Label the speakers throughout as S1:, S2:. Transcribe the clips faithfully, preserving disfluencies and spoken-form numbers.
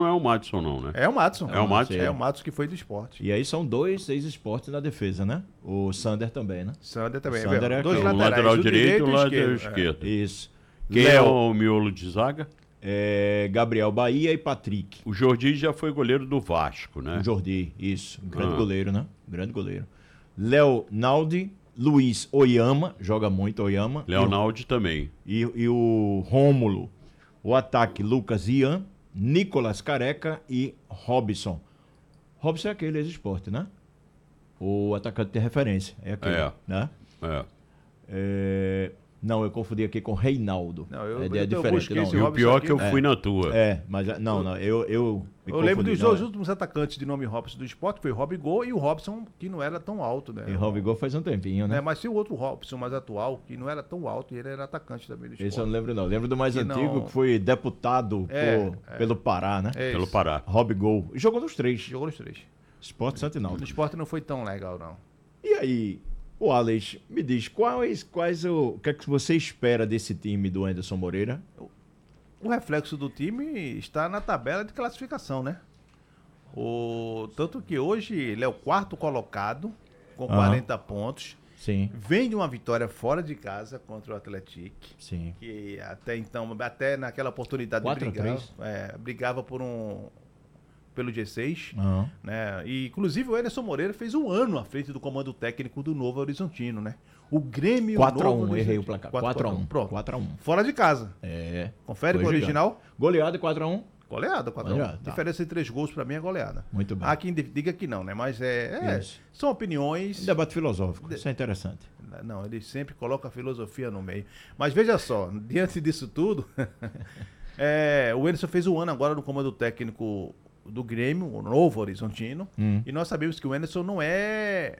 S1: Não é o Madison, não, né?
S2: É o Madison.
S1: É o Madison.
S2: É o Madison que foi do esporte.
S3: E aí são dois ex-esportes na defesa, né? O Sander também, né?
S2: Sander também.
S3: Sander é
S2: dois
S3: aquele.
S1: O
S2: laterais,
S1: lateral
S2: o
S1: direito e o lateral
S2: esquerdo.
S1: esquerdo.
S3: Isso.
S1: Quem é
S3: Léo,
S1: o miolo de zaga?
S3: é, Gabriel Bahia e Patrick.
S1: O Jordi já foi goleiro do Vasco, né?
S3: O Jordi, isso. Um grande
S1: Ah.
S3: goleiro, né? Grande goleiro. Léo Naldi, Luiz Oyama, joga muito Oyama.
S1: Leonardo também.
S3: E, e o Rômulo. O ataque, Lucas Ian, Nicolas Careca e Robson. Robson é aquele ex-esporte, né? O atacante de referência. É aquele,
S1: É.
S3: né?
S1: É.
S3: É, Não, eu confundi aqui com Reinaldo.
S2: Não, eu-
S3: é,
S2: eu-
S3: é
S2: eu
S3: diferente.
S2: busquei
S3: Não.
S2: esse
S1: E o
S2: Robson
S1: pior é
S2: aqui,
S1: que eu
S3: é.
S1: fui na tua.
S3: É, mas não, não, eu, eu me
S2: Eu lembro
S3: confundi,
S2: dos
S3: não,
S2: dois
S3: é.
S2: últimos atacantes de nome Robson do esporte, foi o Rob Gol e o Robson, que não era tão alto, né?
S3: E Robigol faz um tempinho, né?
S2: É, mas tem o outro Robson mais atual, que não era tão alto, e ele era atacante também do esporte.
S3: Esse eu não lembro, não. Lembro do mais
S2: Que
S3: antigo,
S2: não-
S3: que foi deputado
S2: É,
S3: por- pelo Pará, né?
S2: É
S1: Pelo
S2: esse.
S1: Pará.
S3: Robigol. Jogou nos três.
S2: Jogou nos três.
S3: Esporte Santinal.
S2: No esporte não foi tão legal, não.
S3: E aí, o Alex, me diz, quais, quais o, o que é que você espera desse time do Anderson Moreira?
S2: O reflexo do time está na tabela de classificação, né? O... Tanto que hoje ele é o quarto colocado, com
S3: Aham.
S2: quarenta pontos.
S3: Sim,
S2: Vem de uma vitória fora de casa contra o Atlético.
S3: sim.
S2: Que até então, até naquela oportunidade
S3: quatro a
S2: de brigar,
S3: três.
S2: é, brigava por um pelo G seis,
S3: Aham.
S2: né? E inclusive o Anderson Moreira fez um ano à frente do comando técnico do Novo Horizontino, né? O Grêmio
S3: quatro a
S2: Novo
S3: um,
S2: Horizontino.
S3: errei o placar. quatro a um.
S2: Pronto.
S3: quatro a um.
S2: Fora de casa.
S3: É.
S2: Confere
S3: Foi
S2: com o
S3: gigante.
S2: original.
S3: Goleada quatro a um.
S2: Goleada, quatro a um.
S3: Goleada, tá.
S2: Diferença de três gols pra mim é goleada.
S3: Muito bem.
S2: Há quem diga que não, né? Mas é, é
S3: Isso.
S2: são opiniões.
S3: Um debate filosófico. Isso é interessante.
S2: Não, ele sempre coloca a filosofia no meio. Mas veja só, diante disso tudo, é, o Anderson fez um ano agora no comando técnico do Grêmio, o Novo Horizontino,
S3: Hum.
S2: e nós sabemos que o Anderson não é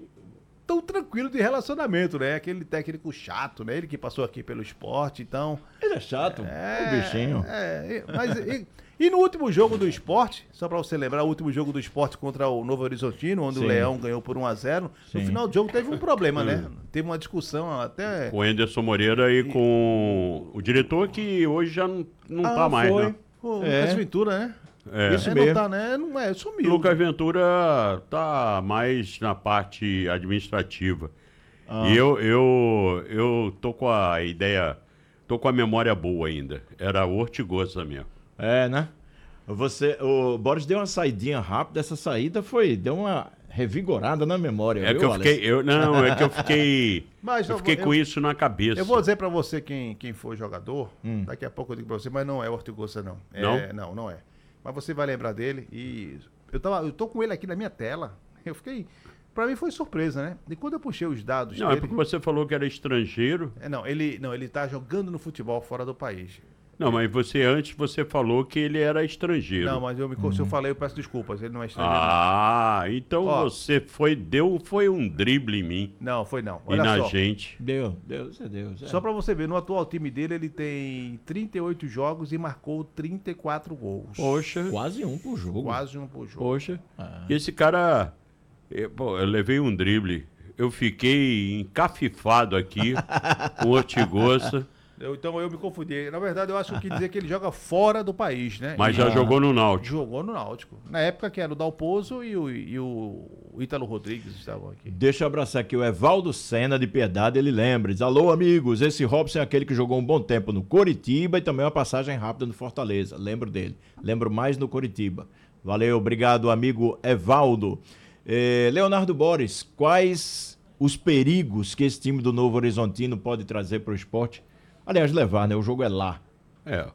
S2: tão tranquilo de relacionamento, né? Aquele técnico chato, né? Ele que passou aqui pelo esporte, então...
S3: Ele é chato,
S2: É,
S3: o bichinho.
S2: É, e- mas, e, e no último jogo do esporte, só pra você lembrar, o último jogo do esporte contra o Novo Horizontino, onde
S3: Sim.
S2: o Leão ganhou por um a zero, no
S3: Sim.
S2: final do jogo teve um problema, né? Teve uma discussão até...
S1: Com o Anderson Moreira e com o diretor que hoje já não, não tá mais,
S3: foi.
S1: né?
S2: O
S3: É.
S2: Lucas Ventura, né?
S1: É.
S3: Isso
S2: É,
S3: mesmo.
S2: não tá, né? Não é, sumiu.
S1: Lucas Ventura tá mais na parte administrativa.
S3: Ah.
S1: E eu, eu, eu tô com a ideia, tô com a memória boa ainda. Era Ortigosa mesmo.
S3: É, né? Você, o Boris deu uma saidinha rápida, essa saída foi, deu uma revigorada na memória.
S1: É
S3: viu,
S1: que eu
S3: Alex?
S1: fiquei, eu, não, é que eu fiquei,
S2: Mas
S1: eu
S2: eu
S1: fiquei
S2: vou-
S1: com
S2: eu-
S1: isso na cabeça.
S2: Eu vou dizer pra você quem, quem foi jogador,
S3: Hum.
S2: daqui a pouco eu digo pra você, mas não é o Ortigosa, não. É,
S1: Não?
S2: Não, não é. Mas você vai lembrar dele e... Eu, tava, eu tô com ele aqui na minha tela, eu fiquei... Pra mim foi surpresa, né? E quando eu puxei os dados
S1: Não, é
S2: dele...
S1: porque você falou que era estrangeiro.
S2: É, não, ele, não, ele tá jogando no futebol fora do país.
S1: Não, mas você antes você falou que ele era estrangeiro.
S2: Não, mas eu me, se eu falei, eu peço desculpas. Ele não é estrangeiro.
S1: Ah, então
S2: Ó.
S1: você foi, deu, foi um drible em mim
S2: Não, não foi não.
S1: e
S2: Olha
S1: na
S2: só.
S1: gente.
S3: Deu, Deus é Deus. É.
S2: Só pra você ver, no atual time dele, ele tem trinta e oito jogos e marcou trinta e quatro gols.
S1: Poxa,
S3: Quase um por jogo.
S2: Quase um por jogo.
S1: poxa.
S3: Ah.
S1: E esse cara, eu, pô, eu levei um drible. Eu fiquei encafifado aqui com o Ortigosa,
S2: Eu- então eu me confundi. Na verdade, eu acho que quer dizer que ele joga fora do país, né?
S1: mas
S2: E
S1: já jogou no Náutico.
S2: jogou no Náutico. Na época que era o Dalpozo e o, e o Ítalo Rodrigues estavam aqui.
S3: Deixa eu abraçar aqui o Evaldo Sena de Piedade, ele lembra. Diz, alô amigos, esse Robson é aquele que jogou um bom tempo no Coritiba e também uma passagem rápida no Fortaleza. Lembro dele. Lembro mais no Coritiba. Valeu, obrigado amigo Evaldo. Eh, Leonardo Boris, quais os perigos que esse time do Novo Horizontino pode trazer para o esporte? Aliás, levar, né? O jogo é lá.
S1: É,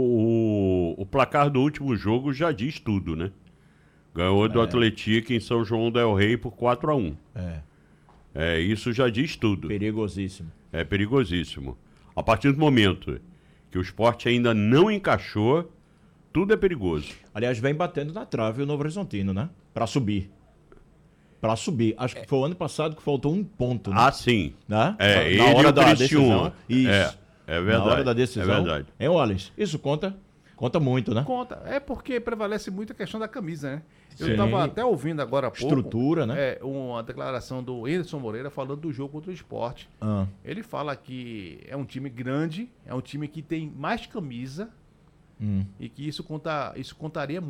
S1: o, o, o placar do último jogo já diz tudo, né? Ganhou do Atlético em São João del Rei por quatro a um.
S3: É,
S1: É, isso já diz tudo.
S3: perigosíssimo.
S1: É perigosíssimo. A partir do momento que o esporte ainda não encaixou, tudo é perigoso.
S3: Aliás, vem batendo na trave o Novo Horizontino, né? Para subir. Para subir. Acho que foi o ano passado que faltou um ponto, né?
S1: Ah, sim.
S3: Né?
S1: É,
S3: na
S1: ele
S3: hora
S1: e o
S3: da
S1: Criciúma.
S3: decisão. Isso.
S1: É, é verdade.
S3: Na hora da decisão.
S1: É verdade.
S3: Hein, Wallace? Isso conta? Conta muito, né?
S2: Conta. É porque prevalece muito a questão da camisa, né? Eu
S3: Sim.
S2: estava até ouvindo agora há pouco.
S3: Estrutura, né?
S2: É, uma declaração do Anderson Moreira falando do jogo contra o esporte.
S3: Ah,
S2: Ele fala que é um time grande, é um time que tem mais camisa
S3: hum.
S2: e que isso, conta, isso contaria